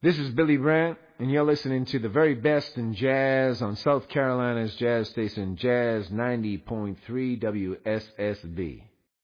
This is Billy Brandt, and you're listening to the very best in jazz on South Carolina's jazz station, Jazz 90.3 WSSB.